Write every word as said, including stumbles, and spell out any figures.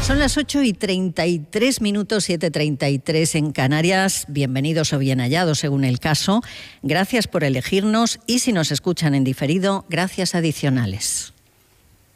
Son las ocho y treinta y tres minutos, siete y treinta y tres en Canarias. Bienvenidos o bien hallados según el caso. Gracias por elegirnos y si nos escuchan en diferido, gracias adicionales.